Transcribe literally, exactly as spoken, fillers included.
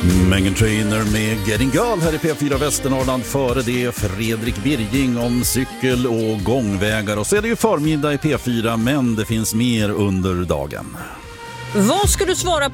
Megan Trainor med Getting Girl här i P fyra Västernorrland. Före det Fredrik Birging om cykel- och gångvägar. Och så är det ju förmiddag i P fyra, men det finns mer under dagen. Vad ska du svara på